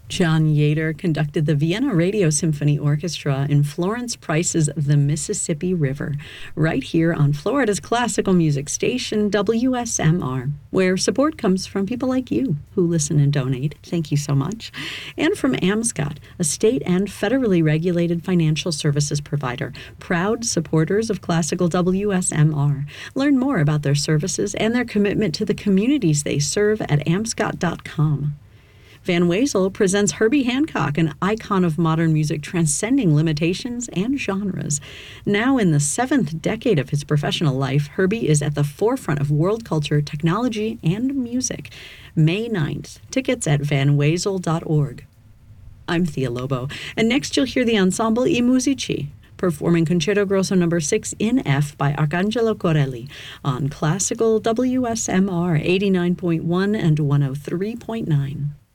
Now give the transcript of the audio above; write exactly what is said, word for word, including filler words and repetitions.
John Yater conducted the Vienna Radio Symphony Orchestra in Florence Price's The Mississippi River, right here on Florida's classical music station, W S M R, where support comes from people like you who listen and donate. Thank you so much. And from AMSCOT, a state and federally regulated financial services provider, proud supporters of classical W S M R. Learn more about their services and their commitment to the communities they serve at amscot dot com. Van Wezel presents Herbie Hancock, an icon of modern music transcending limitations and genres. Now in the seventh decade of his professional life, Herbie is at the forefront of world culture, technology, and music. May ninth. Tickets at van wezel dot org. I'm Thea Lobo, and next you'll hear the Ensemble I Musici, performing Concerto Grosso number six in F by Arcangelo Corelli on Classical W S M R eighty-nine point one and one oh three point nine.